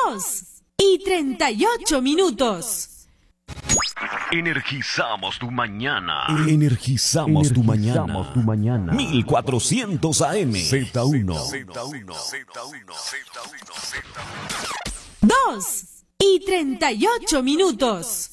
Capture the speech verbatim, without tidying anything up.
dos y treinta y ocho minutos. Energizamos tu mañana. Energizamos, Energizamos tu mañana. tu mañana. mil cuatrocientos A M. Z uno. dos y treinta y ocho minutos.